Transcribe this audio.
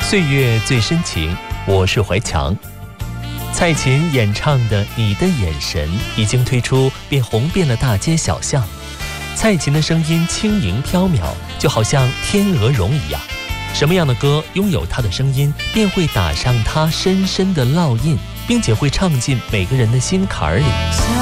岁月最深情，我是怀强。蔡琴演唱的《你的眼神》已经推出，便红遍了大街小巷。蔡琴的声音轻盈飘渺，就好像天鹅绒一样。什么样的歌拥有她的声音，便会打上她深深的烙印，并且会唱进每个人的心坎里。